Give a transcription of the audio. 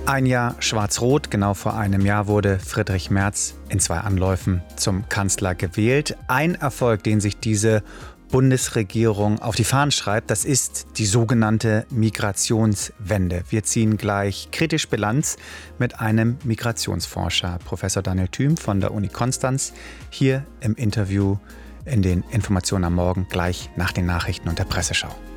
Ein Jahr schwarz-rot, genau vor einem Jahr wurde Friedrich Merz in 2 Anläufen zum Kanzler gewählt. Ein Erfolg, den sich diese Bundesregierung auf die Fahnen schreibt, das ist die sogenannte Migrationswende. Wir ziehen gleich kritisch Bilanz mit einem Migrationsforscher, Professor Daniel Thüm von der Uni Konstanz, hier im Interview in den Informationen am Morgen, gleich nach den Nachrichten und der Presseschau.